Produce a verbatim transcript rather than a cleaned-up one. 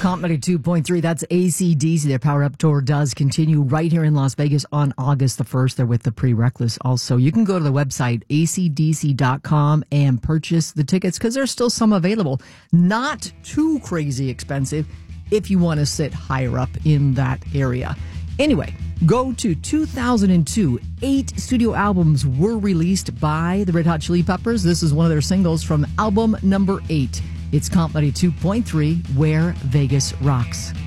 Comp ninety-two point three. That's A C D C. Their Power Up Tour does continue right here in Las Vegas on August the first. They're with the Pre-Reckless also. You can go to the website, A C D C dot com, and purchase the tickets because there's still some available. Not too crazy expensive if you want to sit higher up in that area. Anyway, go to two thousand two. Eight studio albums were released by the Red Hot Chili Peppers. This is one of their singles from album number eight. It's Comp ninety-two point three, Where Vegas Rocks.